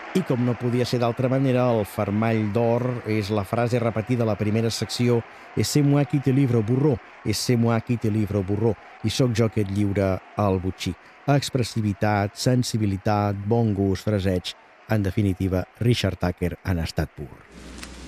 I com no podia ser d'altra manera, el fermall d'or és la frase repetida a la primera secció «Et c'est moi qui te livre au bourreau, et c'est moi qui te livre au bourreau», i sóc jo que et lliure al botxí. Expressivitat, sensibilitat, bon gust, fraseig, en definitiva, Richard Tucker en estat pur.